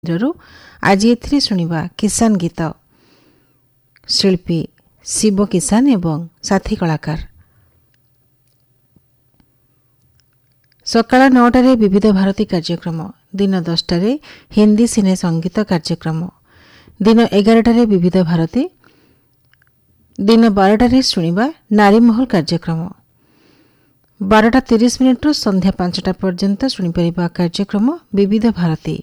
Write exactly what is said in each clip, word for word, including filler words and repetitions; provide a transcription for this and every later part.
କେନ୍ଦ୍ରରୁ ଆଜି ଏଥିରେ ଶୁଣିବା କିଷାନ ଗୀତ, ଶିଳ୍ପୀ ଶିବ କିଷାନ ଏବଂ ସାଥୀ କଳାକାର। ସକାଳ ନଅଟାରେ ବିବିଧ ଭାରତୀ କାର୍ଯ୍ୟକ୍ରମ, ଦିନ ଦଶଟାରେ ହିନ୍ଦୀ ସିନେ ସଙ୍ଗୀତ କାର୍ଯ୍ୟକ୍ରମ, ଦିନ ଏଗାରଟାରେ ବିବିଧ ଭାରତୀ, ଦିନ ବାରଟାରେ ଶୁଣିବା ନାରୀମହଲ କାର୍ଯ୍ୟକ୍ରମ। ବାରଟା ତିରିଶ ମିନିଟ୍ରୁ ସନ୍ଧ୍ୟା ପାଞ୍ଚଟା ପର୍ଯ୍ୟନ୍ତ ଶୁଣିପାରିବା କାର୍ଯ୍ୟକ୍ରମ ବିବିଧ ଭାରତୀ।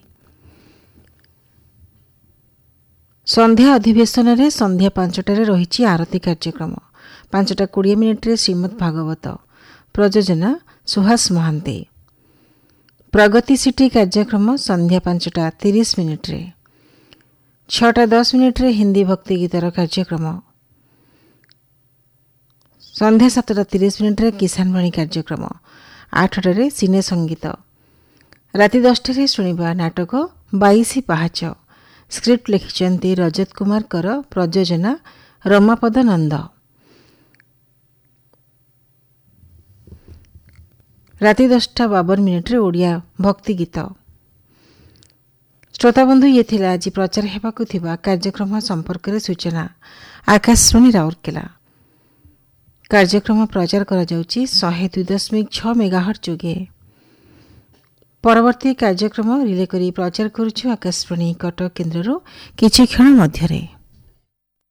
ସନ୍ଧ୍ୟା ଅଧିବେଶନରେ ସନ୍ଧ୍ୟା ପାଞ୍ଚଟାରେ ରହିଛି ଆରତୀ କାର୍ଯ୍ୟକ୍ରମ। ପାଞ୍ଚଟା କୋଡ଼ିଏ ମିନିଟ୍ରେ ଶ୍ରୀମଦ୍ ଭାଗବତ, ପ୍ରଯୋଜନା ସୁହାସ ମହାନ୍ତି। ପ୍ରଗତି ସିଟି କାର୍ଯ୍ୟକ୍ରମ ସନ୍ଧ୍ୟା ପାଞ୍ଚଟା ତିରିଶ ମିନିଟ୍ରେ। ଛଅଟା ଦଶ ମିନିଟ୍ରେ ହିନ୍ଦୀ ଭକ୍ତି ଗୀତର କାର୍ଯ୍ୟକ୍ରମ। ସନ୍ଧ୍ୟା ସାତଟା ତିରିଶ ମିନିଟ୍ରେ କିଷାନ ବାଣୀ କାର୍ଯ୍ୟକ୍ରମ। ଆଠଟାରେ ସିନେ ସଙ୍ଗୀତ। ରାତି ଦଶଟାରେ ଶୁଣିବା ନାଟକ ବାଇଶି ପାହାଚ। ସ୍କ୍ରିପ୍ଟ ଲେଖିଛନ୍ତି ରଜତ କୁମାର କର, ପ୍ରଯୋଜନା ରମାପଦ ନନ୍ଦ। ରାତି ଦଶଟା ବାବନ ମିନିଟ୍ରେ ଓଡ଼ିଆ ଭକ୍ତି ଗୀତ। ଶ୍ରୋତାବନ୍ଧୁ, ଇଏ ଥିଲା ଆଜି ପ୍ରଚାର ହେବାକୁ ଥିବା କାର୍ଯ୍ୟକ୍ରମ ସମ୍ପର୍କରେ ସୂଚନା। ଆକାଶବାଣୀ ରାଉରକେଲା। କାର୍ଯ୍ୟକ୍ରମ ପ୍ରଚାର କରାଯାଉଛି ଶହେ ଦୁଇ ଦଶମିକ ଛଅ ମେଗାହର୍ଟ୍ଜ ଯୋଗେ। ପରବର୍ତ୍ତୀ କାର୍ଯ୍ୟକ୍ରମ ରିଲେ କରି ପ୍ରଚାର କରୁଛୁ ଆକାଶବାଣୀ କଟକ କେନ୍ଦ୍ରରୁ କିଛି କ୍ଷଣ ମଧ୍ୟରେ।